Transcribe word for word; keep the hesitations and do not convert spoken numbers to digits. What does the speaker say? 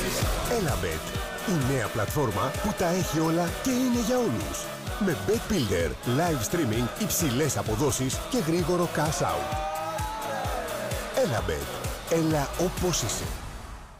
Elabet, η νέα πλατφόρμα που τα έχει όλα και είναι για όλους. Με Bet Builder, live streaming, υψηλές αποδόσεις και γρήγορο cash out. Elabet, έλα όπως είσαι.